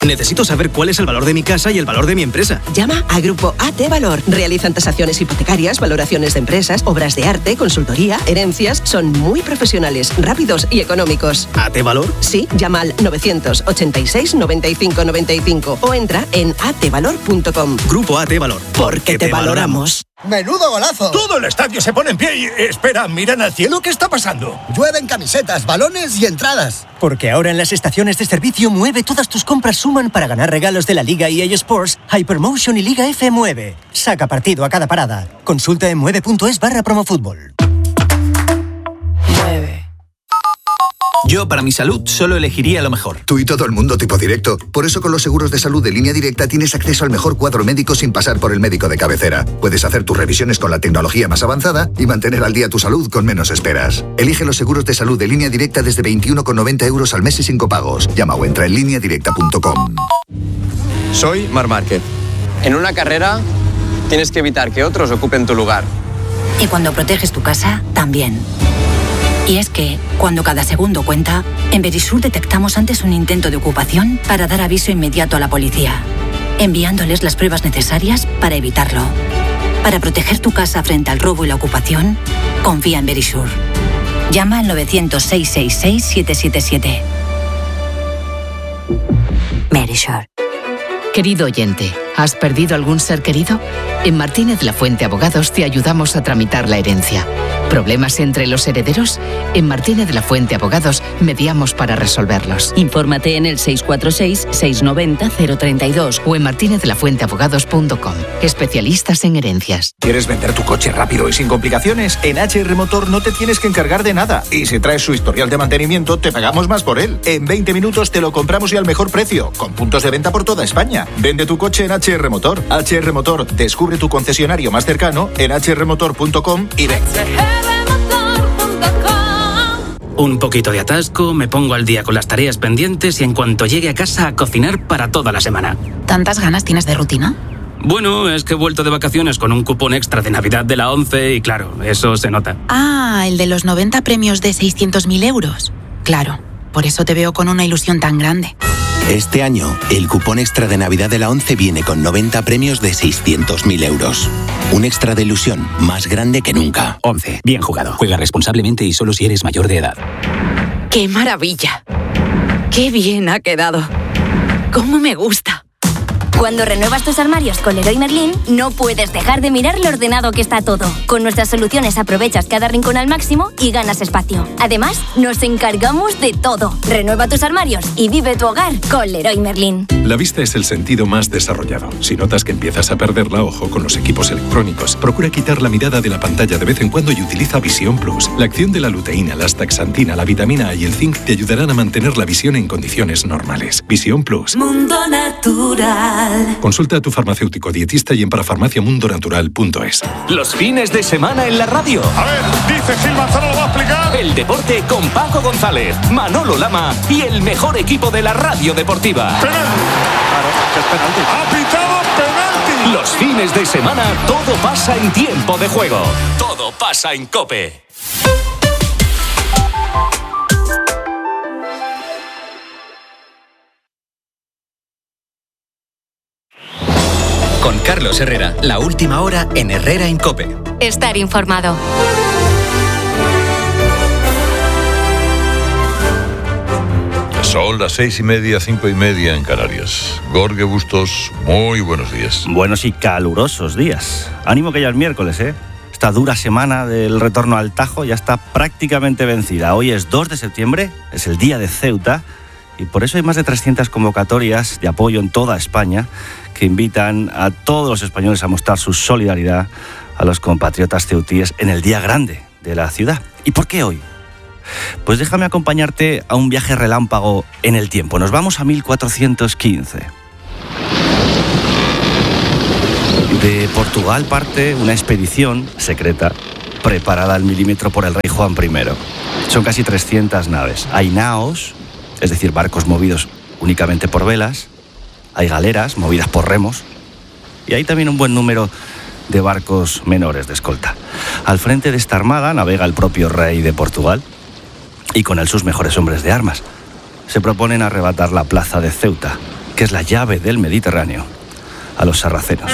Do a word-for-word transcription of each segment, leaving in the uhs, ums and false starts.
Necesito saber cuál es el valor de mi casa y el valor de mi empresa. Llama a Grupo A T Valor. Realizan tasaciones hipotecarias, valoraciones de empresas, obras de arte, consultoría, herencias. Son muy profesionales, rápidos y económicos. ¿A T Valor? Sí, llama al novecientos ochenta y seis noventa y cinco noventa y cinco o entra en a t valor punto com. Grupo A T Valor. Porque te valoramos. ¡Menudo golazo! Todo el estadio se pone en pie y... Espera, miran al cielo, ¿qué está pasando? Llueven camisetas, balones y entradas. Porque ahora en las estaciones de servicio Mueve todas tus compras suman para ganar regalos de la Liga E A Sports, Hypermotion y Liga F Mueve. Saca partido a cada parada. Consulta en mueve punto es barra promofútbol. Yo, para mi salud, solo elegiría lo mejor. Tú y todo el mundo tipo directo. Por eso con los seguros de salud de Línea Directa tienes acceso al mejor cuadro médico sin pasar por el médico de cabecera. Puedes hacer tus revisiones con la tecnología más avanzada y mantener al día tu salud con menos esperas. Elige los seguros de salud de Línea Directa desde veintiuno con noventa euros al mes y sin copagos. Llama o entra en línea directa punto com. Soy Marc Márquez. En una carrera tienes que evitar que otros ocupen tu lugar. Y cuando proteges tu casa, también. Y es que, cuando cada segundo cuenta, en Verisur detectamos antes un intento de ocupación para dar aviso inmediato a la policía, enviándoles las pruebas necesarias para evitarlo. Para proteger tu casa frente al robo y la ocupación, confía en Verisur. Llama al novecientos, seiscientos sesenta y seis, siete siete siete. Verisur. Querido oyente, ¿has perdido algún ser querido? En Martínez La Fuente Abogados te ayudamos a tramitar la herencia. ¿Problemas entre los herederos? En Martínez La Fuente Abogados mediamos para resolverlos. Infórmate en el seis cuatro seis, seis nueve cero, cero tres dos o en martinez de la fuente abogados punto com. Especialistas en herencias. ¿Quieres vender tu coche rápido y sin complicaciones? En H R Motor no te tienes que encargar de nada. Y si traes su historial de mantenimiento, te pagamos más por él. En veinte minutos te lo compramos y al mejor precio, con puntos de venta por toda España. Vende tu coche en H R Motor. H R Motor, descubre tu concesionario más cercano en h r motor punto com y ven. Un poquito de atasco, me pongo al día con las tareas pendientes y en cuanto llegue a casa a cocinar para toda la semana. ¿Tantas ganas tienes de rutina? Bueno, es que he vuelto de vacaciones con un cupón extra de Navidad de la ONCE y claro, eso se nota. Ah, el de los noventa premios de seiscientos mil euros. Claro, por eso te veo con una ilusión tan grande. Este año, el cupón extra de Navidad de la ONCE viene con noventa premios de seiscientos mil euros. Un extra de ilusión más grande que nunca. ONCE. Bien jugado. Juega responsablemente y solo si eres mayor de edad. ¡Qué maravilla! ¡Qué bien ha quedado! ¡Cómo me gusta! Cuando renuevas tus armarios con Leroy Merlin, no puedes dejar de mirar lo ordenado que está todo. Con nuestras soluciones aprovechas cada rincón al máximo y ganas espacio. Además, nos encargamos de todo. Renueva tus armarios y vive tu hogar con Leroy Merlin. La vista es el sentido más desarrollado. Si notas que empiezas a perderla, ojo con los equipos electrónicos. Procura quitar la mirada de la pantalla de vez en cuando y utiliza Visión Plus. La acción de la luteína, la astaxantina, la vitamina A y el zinc te ayudarán a mantener la visión en condiciones normales. Visión Plus. Mundo Natural. Consulta a tu farmacéutico dietista y en parafarmacia mundo natural punto es. Los fines de semana en la radio. A ver, dice Gil Manzano, lo va a explicar. El deporte con Paco González, Manolo Lama y el mejor equipo de la radio deportiva. Penalti. Claro, es penalti. Ha pitado penalti. Los fines de semana todo pasa en tiempo de juego. Todo pasa en COPE. Con Carlos Herrera, la última hora en Herrera en COPE. Estar informado. Son las seis y media, cinco y media en Canarias. Gorge Bustos, muy buenos días. Buenos y calurosos días. Ánimo que ya es miércoles, ¿eh? Esta dura semana del retorno al Tajo ya está prácticamente vencida. Hoy es dos de septiembre, es el día de Ceuta, y por eso hay más de trescientas convocatorias de apoyo en toda España que invitan a todos los españoles a mostrar su solidaridad a los compatriotas ceutíes en el día grande de la ciudad. ¿Y por qué hoy? Pues déjame acompañarte a un viaje relámpago en el tiempo. Nos vamos a mil cuatrocientos quince. De Portugal parte una expedición secreta preparada al milímetro por el rey Juan primero. Son casi trescientas naves. Hay naos, es decir, barcos movidos únicamente por velas. Hay galeras movidas por remos. Y hay también un buen número de barcos menores de escolta. Al frente de esta armada navega el propio rey de Portugal y con él sus mejores hombres de armas. Se proponen arrebatar la plaza de Ceuta que es la llave del Mediterráneo, a los sarracenos.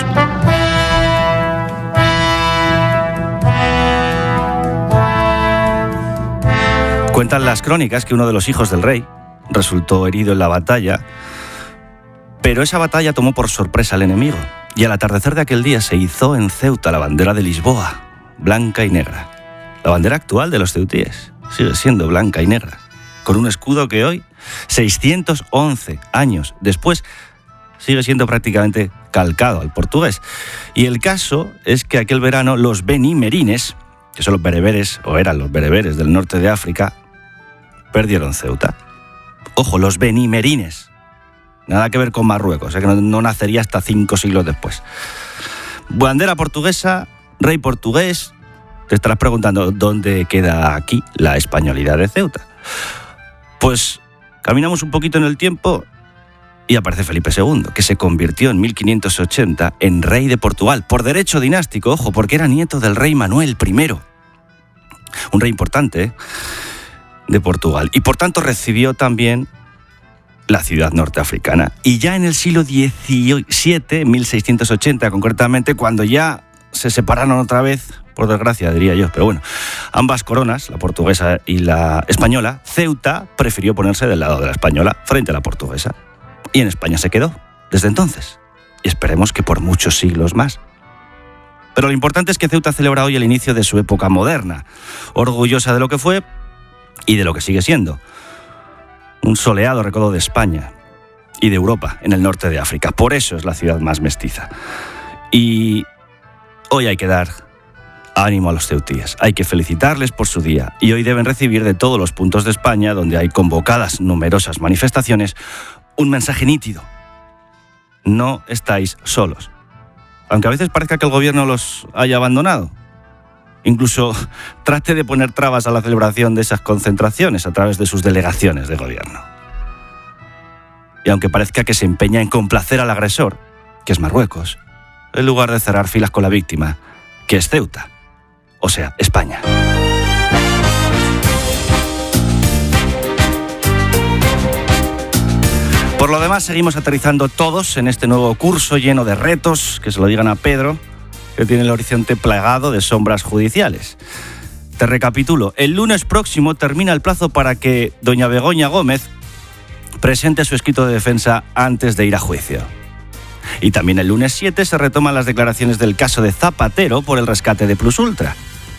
Cuentan las crónicas que uno de los hijos del rey resultó herido en la batalla, pero esa batalla tomó por sorpresa al enemigo, y al atardecer de aquel día se izó en Ceuta la bandera de Lisboa, blanca y negra. La bandera actual de los ceutíes sigue siendo blanca y negra, con un escudo que hoy, seiscientos once años después, sigue siendo prácticamente calcado al portugués. Y el caso es que aquel verano los benimerines, que son los bereberes, o eran los bereberes del norte de África, perdieron Ceuta. Ojo, los benimerines. Nada que ver con Marruecos, ¿eh? Que no, no nacería hasta cinco siglos después. Bandera portuguesa, rey portugués. Te estarás preguntando, ¿dónde queda aquí la españolidad de Ceuta? Pues caminamos un poquito en el tiempo y aparece Felipe segundo, que se convirtió en mil quinientos ochenta en rey de Portugal, por derecho dinástico, ojo, porque era nieto del rey Manuel primero. Un rey importante, ¿eh? de Portugal, y por tanto recibió también la ciudad norteafricana. Y ya en el siglo diecisiete, mil seiscientos ochenta concretamente, cuando ya se separaron otra vez, por desgracia diría yo, pero bueno, ambas coronas, la portuguesa y la española, Ceuta prefirió ponerse del lado de la española frente a la portuguesa, y en España se quedó desde entonces, y esperemos que por muchos siglos más. Pero lo importante es que Ceuta celebra hoy el inicio de su época moderna, orgullosa de lo que fue y de lo que sigue siendo. Un soleado recodo de España y de Europa, en el norte de África. Por eso es la ciudad más mestiza. Y hoy hay que dar ánimo a los ceutíes. Hay que felicitarles por su día. Y hoy deben recibir de todos los puntos de España, donde hay convocadas numerosas manifestaciones, un mensaje nítido. No estáis solos. Aunque a veces parezca que el gobierno los haya abandonado. Incluso trate de poner trabas a la celebración de esas concentraciones a través de sus delegaciones de gobierno. Y aunque parezca que se empeña en complacer al agresor, que es Marruecos, en lugar de cerrar filas con la víctima, que es Ceuta, o sea, España. Por lo demás, seguimos aterrizando todos en este nuevo curso lleno de retos, que se lo digan a Pedro, que tiene el horizonte plagado de sombras judiciales. Te recapitulo, el lunes próximo termina el plazo para que doña Begoña Gómez presente su escrito de defensa antes de ir a juicio. Y también el lunes siete se retoman las declaraciones del caso de Zapatero por el rescate de Plus Ultra.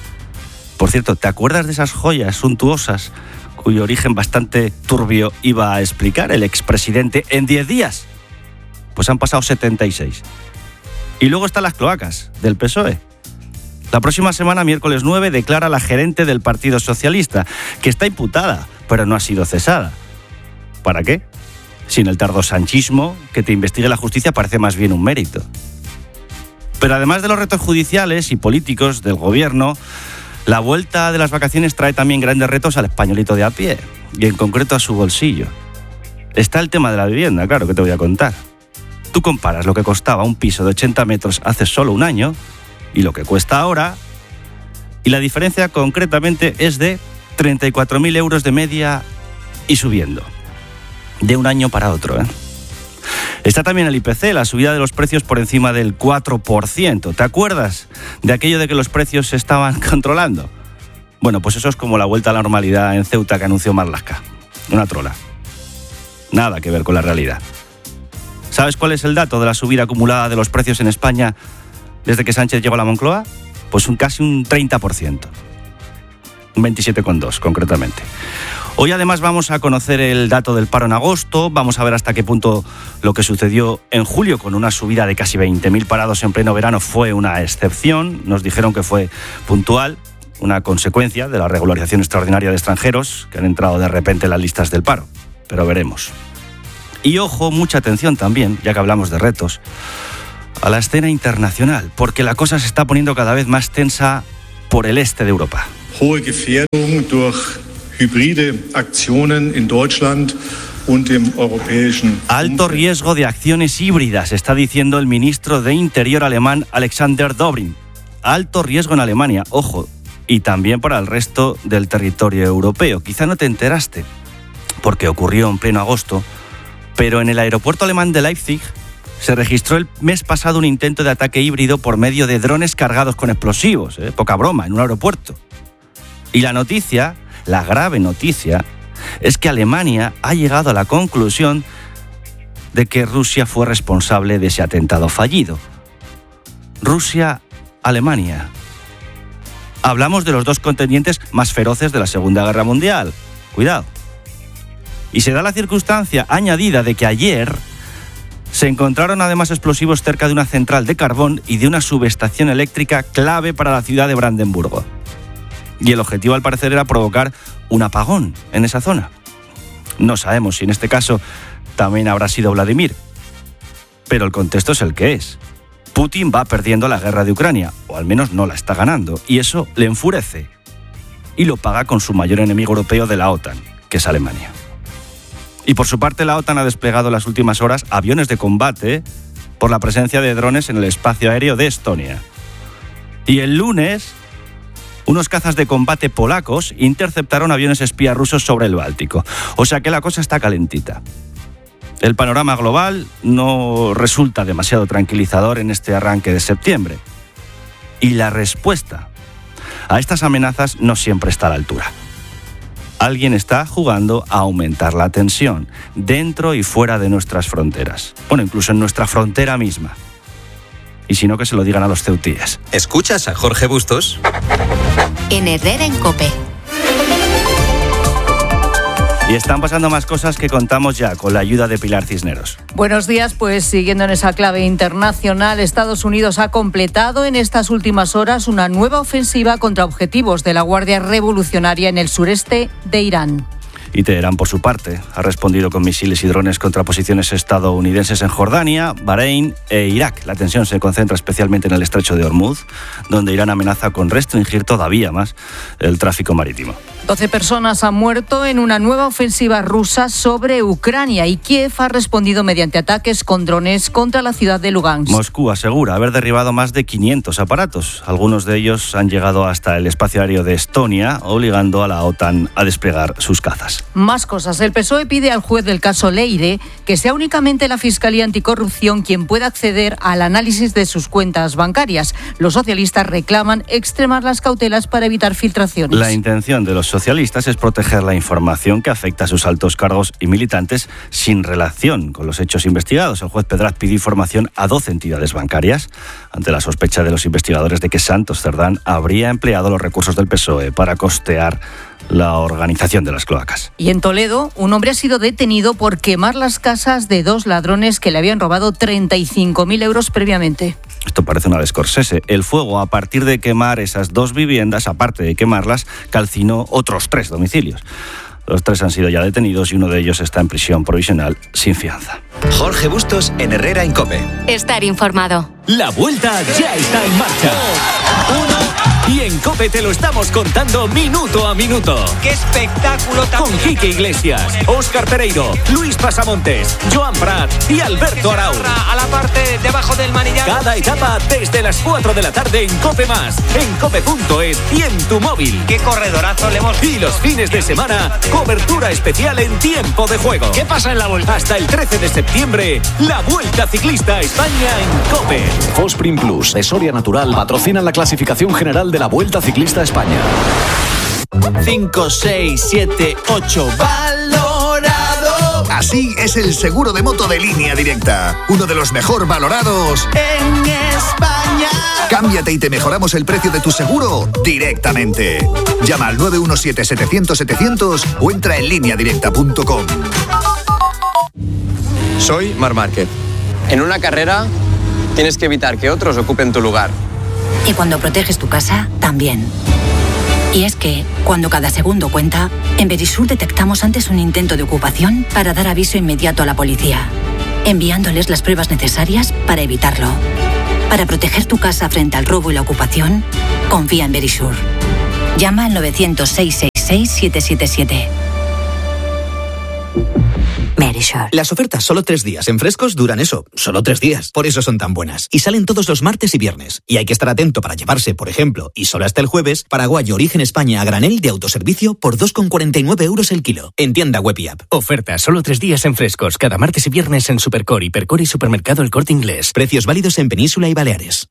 Por cierto, ¿te acuerdas de esas joyas suntuosas cuyo origen bastante turbio iba a explicar el expresidente en diez días? Pues han pasado setenta y seis. Y luego están las cloacas del P S O E. La próxima semana, miércoles nueve, declara la gerente del Partido Socialista, que está imputada, pero no ha sido cesada. ¿Para qué? Sin el tardosanchismo, que te investigue la justicia parece más bien un mérito. Pero además de los retos judiciales y políticos del gobierno, la vuelta de las vacaciones trae también grandes retos al españolito de a pie, y en concreto a su bolsillo. Está el tema de la vivienda, claro, que te voy a contar. Tú comparas lo que costaba un piso de ochenta metros hace solo un año y lo que cuesta ahora, y la diferencia concretamente es de treinta y cuatro mil euros de media y subiendo, de un año para otro, ¿eh? Está también el I P C, la subida de los precios por encima del cuatro por ciento. ¿Te acuerdas de aquello de que los precios se estaban controlando? Bueno, pues eso es como la vuelta a la normalidad en Ceuta que anunció Marlaska. Una trola. Nada que ver con la realidad. ¿Sabes cuál es el dato de la subida acumulada de los precios en España desde que Sánchez llegó a la Moncloa? Pues un casi un treinta por ciento. Un veintisiete coma dos concretamente. Hoy además vamos a conocer el dato del paro en agosto, vamos a ver hasta qué punto lo que sucedió en julio con una subida de casi veinte mil parados en pleno verano fue una excepción. Nos dijeron que fue puntual, una consecuencia de la regularización extraordinaria de extranjeros que han entrado de repente en las listas del paro. Pero veremos. Y ojo, mucha atención también, ya que hablamos de retos, a la escena internacional, porque la cosa se está poniendo cada vez más tensa por el este de Europa. Hohe Gefährdung durch hybride Aktionen in Deutschland und im europäischen. Alto riesgo de acciones híbridas, está diciendo el ministro de Interior alemán Alexander Dobrindt. Alto riesgo en Alemania, ojo, y también para el resto del territorio europeo. Quizá no te enteraste, porque ocurrió en pleno agosto, Pero en el aeropuerto alemán de Leipzig se registró el mes pasado un intento de ataque híbrido por medio de drones cargados con explosivos, ¿eh? Poca broma, en un aeropuerto. Y la noticia, la grave noticia, es que Alemania ha llegado a la conclusión de que Rusia fue responsable de ese atentado fallido. Rusia-Alemania. Hablamos de los dos contendientes más feroces de la Segunda Guerra Mundial. Cuidado. Y se da la circunstancia añadida de que ayer se encontraron además explosivos cerca de una central de carbón y de una subestación eléctrica clave para la ciudad de Brandenburgo. Y el objetivo, al parecer, era provocar un apagón en esa zona. No sabemos si en este caso también habrá sido Vladimir. Pero el contexto es el que es. Putin va perdiendo la guerra de Ucrania, o al menos no la está ganando, y eso le enfurece. Y lo paga con su mayor enemigo europeo de la OTAN, que es Alemania. Y por su parte, la OTAN ha desplegado en las últimas horas aviones de combate por la presencia de drones en el espacio aéreo de Estonia. Y el lunes, unos cazas de combate polacos interceptaron aviones espías rusos sobre el Báltico. O sea que la cosa está calentita. El panorama global no resulta demasiado tranquilizador en este arranque de septiembre. Y la respuesta a estas amenazas no siempre está a la altura. Alguien está jugando a aumentar la tensión dentro y fuera de nuestras fronteras. Bueno, incluso en nuestra frontera misma. Y si no, que se lo digan a los ceutíes. ¿Escuchas a Jorge Bustos? En Herrera en COPE. Y están pasando más cosas que contamos ya con la ayuda de Pilar Cisneros. Buenos días, pues siguiendo en esa clave internacional, Estados Unidos ha completado en estas últimas horas una nueva ofensiva contra objetivos de la Guardia Revolucionaria en el sureste de Irán. Y Teherán, por su parte, ha respondido con misiles y drones contra posiciones estadounidenses en Jordania, Bahrein e Irak. La tensión se concentra especialmente en el estrecho de Hormuz, donde Irán amenaza con restringir todavía más el tráfico marítimo. doce personas han muerto en una nueva ofensiva rusa sobre Ucrania y Kiev ha respondido mediante ataques con drones contra la ciudad de Lugansk. Moscú asegura haber derribado más de quinientos aparatos. Algunos de ellos han llegado hasta el espacio aéreo de Estonia, obligando a la OTAN a desplegar sus cazas. Más cosas. El P S O E pide al juez del caso Leire que sea únicamente la Fiscalía Anticorrupción quien pueda acceder al análisis de sus cuentas bancarias. Los socialistas reclaman extremar las cautelas para evitar filtraciones. La intención de los socialistas es proteger la información que afecta a sus altos cargos y militantes sin relación con los hechos investigados. El juez Pedraz pidió información a doce entidades bancarias ante la sospecha de los investigadores de que Santos Cerdán habría empleado los recursos del P S O E para costear la organización de las cloacas. Y en Toledo, un hombre ha sido detenido por quemar las casas de dos ladrones que le habían robado treinta y cinco mil euros previamente. Esto parece una de Scorsese. El fuego, a partir de quemar esas dos viviendas, aparte de quemarlas, calcinó otros tres domicilios. Los tres han sido ya detenidos y uno de ellos está en prisión provisional sin fianza. Jorge Bustos en Herrera en COPE. Estar informado. La vuelta ya está en marcha. Uno y en COPE te lo estamos contando minuto a minuto. ¡Qué espectáculo tan Con Quique Iglesias, Óscar Pereiro, Luis Pasamontes, Joan Prat y Alberto Arau. A la parte debajo del manillar. Cada etapa desde las cuatro de la tarde en COPE Más, en cope punto es y en tu móvil. ¡Qué corredorazo le hemos... Y los fines de semana, cobertura especial en tiempo de juego. ¿Qué pasa en la vuelta? Hasta el trece de septiembre, la Vuelta Ciclista a España en COPE. Fosprin Plus de Soria Natural patrocina la clasificación general de la Vuelta Ciclista a España. cinco, seis, siete, ocho. ¡Valorado! Así es el seguro de moto de Línea Directa. Uno de los mejor valorados en España. Cámbiate y te mejoramos el precio de tu seguro directamente. Llama al nueve uno siete, setecientos, setecientos o entra en línea directa punto com. Soy Marc Márquez. En una carrera tienes que evitar que otros ocupen tu lugar. Y cuando proteges tu casa, también. Y es que, cuando cada segundo cuenta, en Verisur detectamos antes un intento de ocupación para dar aviso inmediato a la policía, enviándoles las pruebas necesarias para evitarlo. Para proteger tu casa frente al robo y la ocupación, confía en Verisur. Llama al nueve cero cero, seis seis seis, siete siete siete. Merece Verisure. Las ofertas solo tres días en Frescos duran eso, solo tres días. Por eso son tan buenas. Y salen todos los martes y viernes. Y hay que estar atento para llevarse, por ejemplo, y solo hasta el jueves, Paraguayo Origen España a granel de autoservicio por dos con cuarenta y nueve euros el kilo. En tienda web y app. Ofertas solo tres días en Frescos, cada martes y viernes en Supercore, Hipercore y Supermercado El Corte Inglés. Precios válidos en Península y Baleares.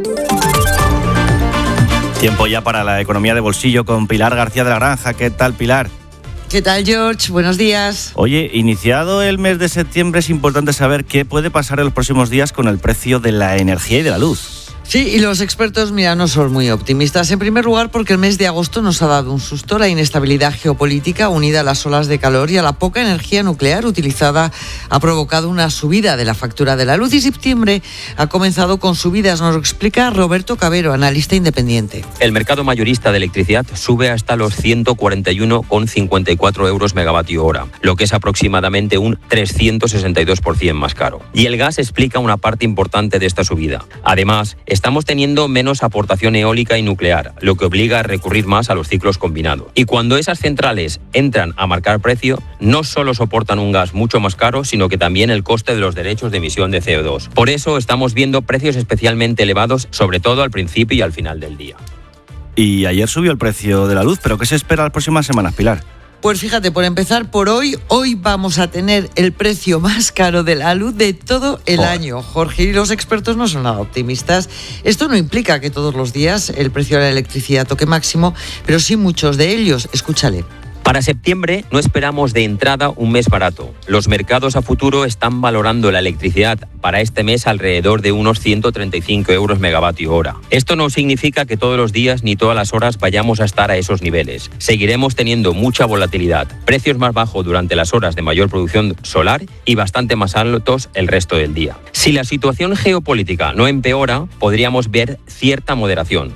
Tiempo ya para la economía de bolsillo con Pilar García de la Granja. ¿Qué tal, Pilar? ¿Qué tal, George? Buenos días. Oye, iniciado el mes de septiembre es importante saber qué puede pasar en los próximos días con el precio de la energía y de la luz. Sí, y los expertos, mira, no son muy optimistas. En primer lugar, porque el mes de agosto nos ha dado un susto. La inestabilidad geopolítica unida a las olas de calor y a la poca energía nuclear utilizada ha provocado una subida de la factura de la luz. Y septiembre ha comenzado con subidas, nos lo explica Roberto Cabero, analista independiente. El mercado mayorista de electricidad sube hasta los ciento cuarenta y uno con cincuenta y cuatro euros megavatio hora, lo que es aproximadamente un trescientos sesenta y dos por ciento más caro. Y el gas explica una parte importante de esta subida. Además, estamos teniendo menos aportación eólica y nuclear, lo que obliga a recurrir más a los ciclos combinados. Y cuando esas centrales entran a marcar precio, no solo soportan un gas mucho más caro, sino que también el coste de los derechos de emisión de C O dos. Por eso estamos viendo precios especialmente elevados, sobre todo al principio y al final del día. Y ayer subió el precio de la luz, ¿pero qué se espera las próximas semanas, Pilar? Pues fíjate, por empezar por hoy, hoy vamos a tener el precio más caro de la luz de todo el oh. año. Jorge, y los expertos no son nada optimistas. Esto no implica que todos los días el precio de la electricidad toque máximo, pero sí muchos de ellos. Escúchale. Para septiembre no esperamos de entrada un mes barato. Los mercados a futuro están valorando la electricidad para este mes alrededor de unos ciento treinta y cinco euros megavatio hora. Esto no significa que todos los días ni todas las horas vayamos a estar a esos niveles. Seguiremos teniendo mucha volatilidad, precios más bajos durante las horas de mayor producción solar y bastante más altos el resto del día. Si la situación geopolítica no empeora, podríamos ver cierta moderación.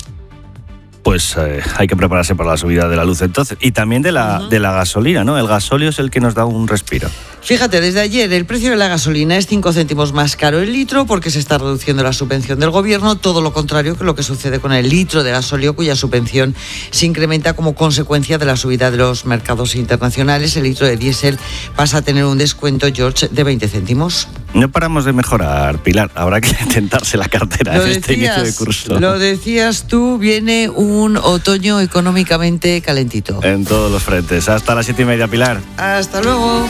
Pues eh, hay que prepararse para la subida de la luz entonces. Y también de la, uh-huh. de la gasolina, ¿no? El gasóleo es el que nos da un respiro. Fíjate, desde ayer el precio de la gasolina es cinco céntimos más caro el litro porque se está reduciendo la subvención del gobierno, todo lo contrario que lo que sucede con el litro de gasóleo, cuya subvención se incrementa como consecuencia de la subida de los mercados internacionales. El litro de diésel pasa a tener un descuento, George, de veinte céntimos. No paramos de mejorar, Pilar. Habrá que tentarse la cartera lo en decías, este inicio de curso. Lo decías tú, viene un otoño económicamente calentito. En todos los frentes. Hasta las siete y media, Pilar. Hasta luego.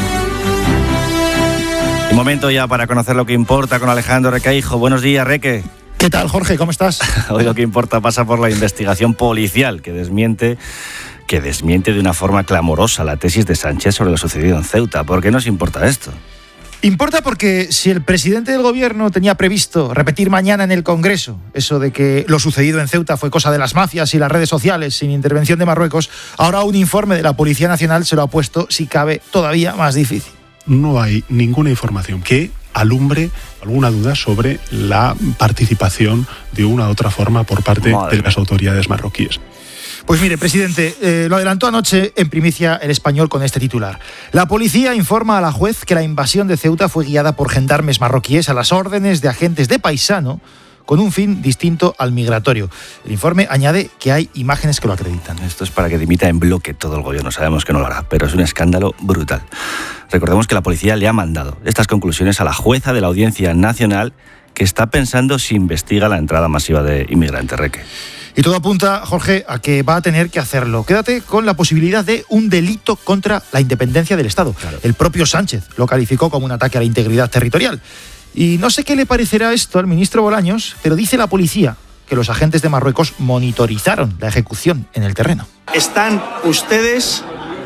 Un momento ya para conocer lo que importa con Alejandro Requeijo. Buenos días, Reque. ¿Qué tal, Jorge? ¿Cómo estás? Hoy lo que importa pasa por la investigación policial que desmiente, que desmiente de una forma clamorosa la tesis de Sánchez sobre lo sucedido en Ceuta. ¿Por qué nos importa esto? Importa porque si el presidente del gobierno tenía previsto repetir mañana en el Congreso eso de que lo sucedido en Ceuta fue cosa de las mafias y las redes sociales sin intervención de Marruecos, ahora un informe de la Policía Nacional se lo ha puesto, si cabe, todavía más difícil. No hay ninguna información que alumbre alguna duda sobre la participación de una u otra forma por parte Madre de las autoridades marroquíes. Pues mire, presidente, eh, lo adelantó anoche en primicia El Español con este titular. La policía informa a la juez que la invasión de Ceuta fue guiada por gendarmes marroquíes a las órdenes de agentes de paisano con un fin distinto al migratorio. El informe añade que hay imágenes que lo acreditan. Esto es para que dimita en bloque todo el gobierno. Sabemos que no lo hará, pero es un escándalo brutal. Recordemos que la policía le ha mandado estas conclusiones a la jueza de la Audiencia Nacional que está pensando si investiga la entrada masiva de inmigrantes, Reque. Y todo apunta, Jorge, a que va a tener que hacerlo. Quédate con la posibilidad de un delito contra la independencia del Estado. Claro. El propio Sánchez lo calificó como un ataque a la integridad territorial. Y no sé qué le parecerá esto al ministro Bolaños, pero dice la policía que los agentes de Marruecos monitorizaron la ejecución en el terreno. Están ustedes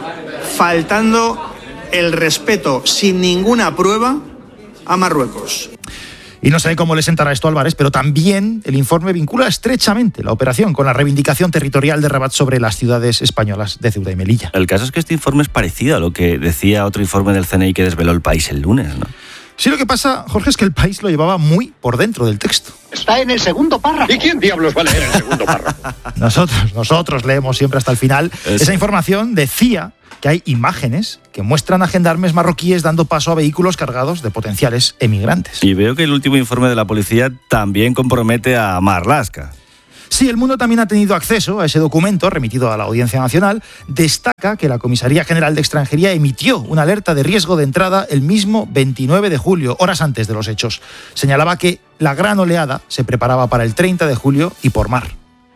faltando el respeto sin ninguna prueba a Marruecos. Y no sé cómo le sentará esto a Álvarez, pero también el informe vincula estrechamente la operación con la reivindicación territorial de Rabat sobre las ciudades españolas de Ceuta y Melilla. El caso es que este informe es parecido a lo que decía otro informe del C N I que desveló El País el lunes, ¿no? Sí, lo que pasa, Jorge, es que El País lo llevaba muy por dentro del texto. Está en el segundo párrafo. ¿Y quién diablos va a leer el segundo párrafo? Nosotros, nosotros leemos siempre hasta el final. Es... Esa información decía que hay imágenes que muestran a gendarmes marroquíes dando paso a vehículos cargados de potenciales emigrantes. Y veo que el último informe de la policía también compromete a Marlaska. Sí, El Mundo también ha tenido acceso a ese documento remitido a la Audiencia Nacional. Destaca que la Comisaría General de Extranjería emitió una alerta de riesgo de entrada el mismo veintinueve de julio, horas antes de los hechos. Señalaba que la gran oleada se preparaba para el treinta de julio y por mar.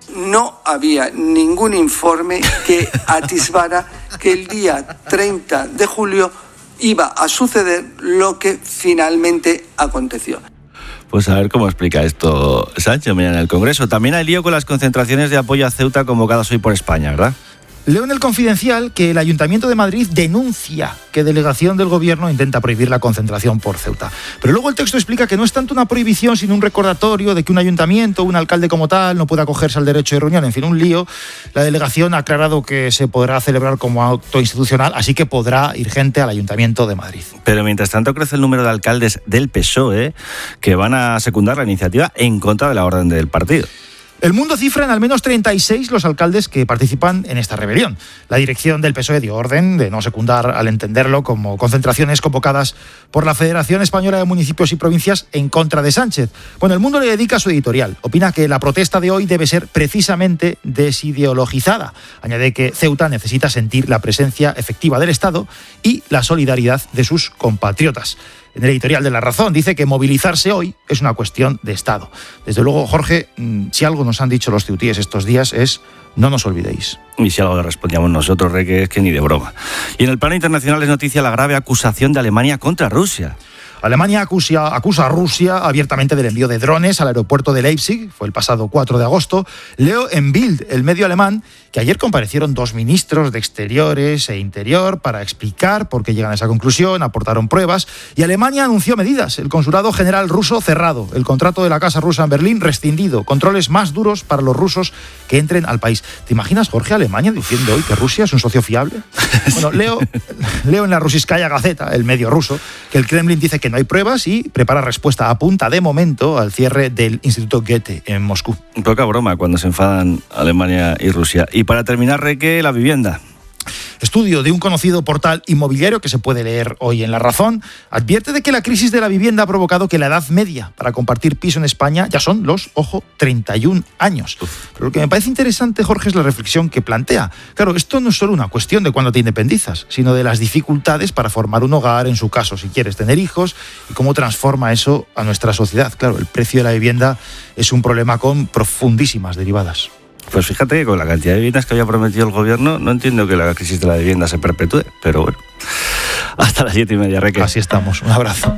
No había ningún informe que atisbara que el día treinta de julio iba a suceder lo que finalmente aconteció. Pues a ver cómo explica esto Sánchez mañana en el Congreso. También hay lío con las concentraciones de apoyo a Ceuta convocadas hoy por España, ¿verdad? Leo en El Confidencial que el Ayuntamiento de Madrid denuncia que delegación del Gobierno intenta prohibir la concentración por Ceuta. Pero luego el texto explica que no es tanto una prohibición, sino un recordatorio de que un ayuntamiento, un alcalde como tal, no puede acogerse al derecho de reunión. En fin, un lío. La delegación ha aclarado que se podrá celebrar como acto institucional, así que podrá ir gente al Ayuntamiento de Madrid. Pero mientras tanto crece el número de alcaldes del P S O E que van a secundar la iniciativa en contra de la orden del partido. El Mundo cifra en al menos treinta y seis los alcaldes que participan en esta rebelión. La dirección del P S O E dio orden de no secundar, al entenderlo, como concentraciones convocadas por la Federación Española de Municipios y Provincias en contra de Sánchez. Bueno, El Mundo le dedica su editorial. Opina que la protesta de hoy debe ser precisamente desideologizada. Añade que Ceuta necesita sentir la presencia efectiva del Estado y la solidaridad de sus compatriotas. En el editorial de La Razón dice que movilizarse hoy es una cuestión de Estado. Desde luego, Jorge, si algo nos han dicho los ceutíes estos días es no nos olvidéis. Y si algo le respondíamos nosotros, Rey, que es que ni de broma. Y en el plano internacional es noticia la grave acusación de Alemania contra Rusia. Alemania acusa, acusa a Rusia abiertamente del envío de drones al aeropuerto de Leipzig, fue el pasado cuatro de agosto. Leo en Bild, el medio alemán, que ayer comparecieron dos ministros de Exteriores e Interior para explicar por qué llegan a esa conclusión, aportaron pruebas, y Alemania anunció medidas. El consulado general ruso cerrado, el contrato de la Casa Rusa en Berlín rescindido, controles más duros para los rusos que entren al país. ¿Te imaginas, Jorge, Alemania diciendo hoy que Rusia es un socio fiable? Bueno, leo, leo en la Rusiskaya Gazeta, el medio ruso, que el Kremlin dice que no hay pruebas y prepara respuesta a punta de momento al cierre del Instituto Goethe en Moscú. Poca broma cuando se enfadan Alemania y Rusia. Y para terminar, Reque, la vivienda. Estudio de un conocido portal inmobiliario que se puede leer hoy en La Razón advierte de que la crisis de la vivienda ha provocado que la edad media para compartir piso en España ya son los, ojo, treinta y un años. Pero lo que me parece interesante, Jorge, es la reflexión que plantea. Claro, esto no es solo una cuestión de cuándo te independizas, sino de las dificultades para formar un hogar, en su caso, si quieres tener hijos, y cómo transforma eso a nuestra sociedad. Claro, el precio de la vivienda es un problema con profundísimas derivadas. Pues fíjate que con la cantidad de viviendas que había prometido el gobierno, no entiendo que la crisis de la vivienda se perpetúe, pero bueno. Hasta las siete y media, Reque. Así estamos. Un abrazo.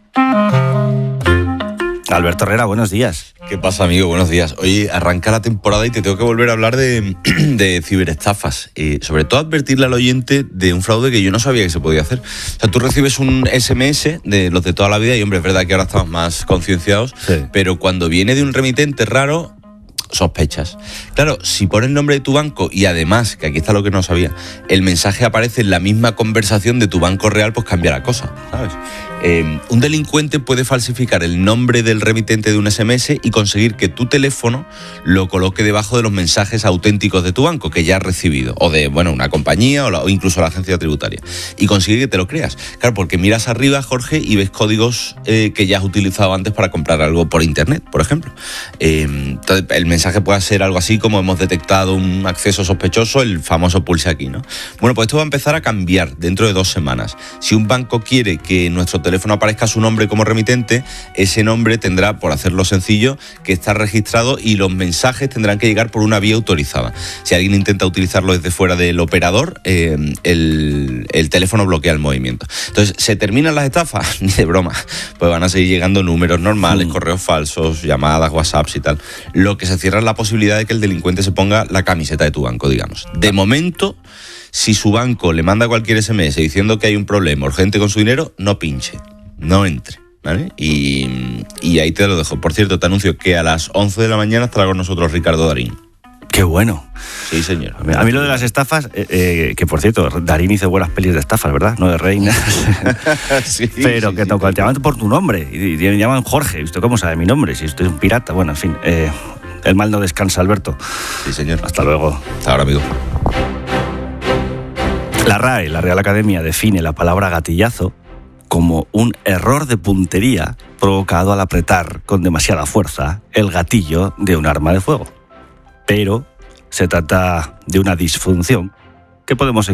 Alberto Herrera, buenos días. ¿Qué pasa, amigo? Buenos días. Hoy arranca la temporada y te tengo que volver a hablar de, de ciberestafas. Y sobre todo advertirle al oyente de un fraude que yo no sabía que se podía hacer. O sea, tú recibes un ese eme ese de los de toda la vida y, hombre, es verdad que ahora estamos más concienciados, sí. Pero cuando viene de un remitente raro, sospechas. Claro, si pones el nombre de tu banco y además, que aquí está lo que no sabía, el mensaje aparece en la misma conversación de tu banco real, pues cambia la cosa, ¿sabes? Eh, un delincuente puede falsificar el nombre del remitente de un ese eme ese y conseguir que tu teléfono lo coloque debajo de los mensajes auténticos de tu banco que ya has recibido, o de, bueno, una compañía o, la, o incluso la agencia tributaria, y conseguir que te lo creas. Claro, porque miras arriba, Jorge, y ves códigos eh, que ya has utilizado antes para comprar algo por internet, por ejemplo. Eh, entonces, el mensaje puede ser algo así como: hemos detectado un acceso sospechoso, el famoso pulse aquí, ¿no? Bueno, pues esto va a empezar a cambiar dentro de dos semanas. Si un banco quiere que nuestro teléfono aparezca su nombre como remitente, ese nombre tendrá, por hacerlo sencillo, que estar registrado y los mensajes tendrán que llegar por una vía autorizada. Si alguien intenta utilizarlo desde fuera del operador, eh, el, el teléfono bloquea el movimiento. Entonces, ¿se terminan las estafas? Ni de broma. Pues van a seguir llegando números normales, mm. correos falsos, llamadas, WhatsApps y tal. Lo que se cierra es la posibilidad de que el delincuente se ponga la camiseta de tu banco, digamos. De momento, si su banco le manda cualquier ese eme ese diciendo que hay un problema urgente con su dinero, no pinche, no entre, ¿vale? Y, y ahí te lo dejo. Por cierto, te anuncio que a las once de la mañana estará con nosotros Ricardo Darín. ¡Qué bueno! Sí, señor. A mí lo de las estafas, eh, eh, que por cierto, Darín hizo buenas pelis de estafas, ¿verdad? No de reinas. sí, Pero sí, que sí, te llaman por tu nombre. Y me llaman Jorge. ¿Usted cómo sabe mi nombre? Si usted es un pirata. Bueno, en fin. Eh, el mal no descansa, Alberto. Sí, señor. Hasta luego. Hasta ahora, amigo. La R A E, la Real Academia, define la palabra gatillazo como un error de puntería provocado al apretar con demasiada fuerza el gatillo de un arma de fuego. pero se trata de una disfunción que podemos